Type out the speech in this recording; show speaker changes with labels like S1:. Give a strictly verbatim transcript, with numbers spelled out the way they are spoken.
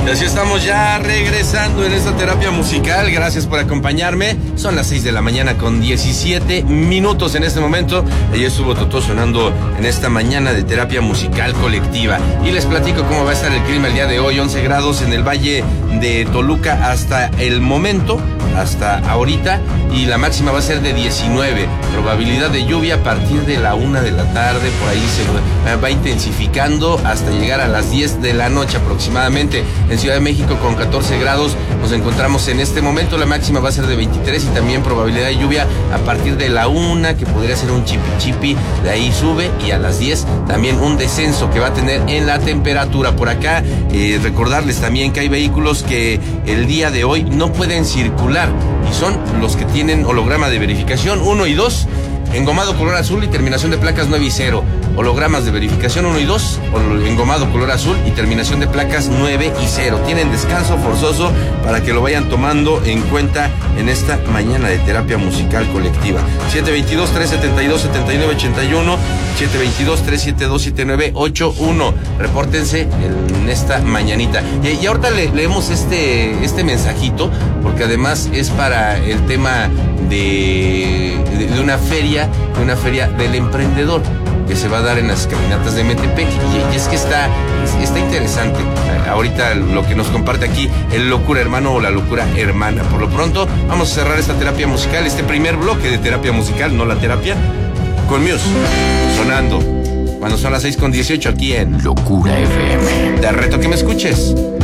S1: Y así estamos ya regresando en esta terapia musical. Gracias por acompañarme. Son las seis de la mañana con diecisiete minutos en este momento. Ahí estuvo Totó sonando en esta mañana de terapia musical colectiva. Y les platico cómo va a estar el clima el día de hoy. once grados en el Valle de Toluca hasta el momento, hasta ahorita. Y la máxima va a ser de diecinueve. Probabilidad de lluvia a partir de la una de la tarde. Por ahí se va intensificando hasta llegar a las diez de la noche aproximadamente. En Ciudad de México con catorce grados nos encontramos en este momento. La máxima va a ser de veintitrés y también probabilidad de lluvia a partir de la una, que podría ser un chipi chipi. De ahí sube y a las diez también un descenso que va a tener en la temperatura. Por acá eh, recordarles también que hay vehículos que el día de hoy no pueden circular y son los que tienen holograma de verificación uno y dos. Engomado color azul y terminación de placas nueve y cero. Hologramas de verificación uno y dos, engomado color azul y terminación de placas nueve y cero. Tienen descanso forzoso para que lo vayan tomando en cuenta en esta mañana de terapia musical colectiva. siete veintidós, trescientos setenta y dos, setenta y nueve ochenta y uno, siete veintidós, trescientos setenta y dos, setenta y nueve ochenta y uno. Repórtense en esta mañanita. Y, y ahorita le, leemos este, este mensajito, porque además es para el tema de, de, de una feria, de una feria del emprendedor que se va a dar en las caminatas de Metepec. Y, y es que está, está interesante ahorita lo que nos comparte aquí el locura hermano o la locura hermana. Por lo pronto vamos a cerrar esta terapia musical, este primer bloque de terapia musical, no la terapia, con Muse sonando cuando son las seis con dieciocho aquí en
S2: Locura F M.
S1: Te reto que me escuches.